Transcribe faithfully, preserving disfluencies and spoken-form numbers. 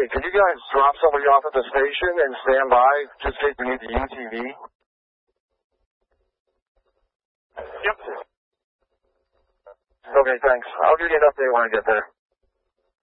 Hey, could you guys drop somebody off at the station and stand by just in case we need the U T V? Yep. Okay, thanks. I'll give you an update when I get there.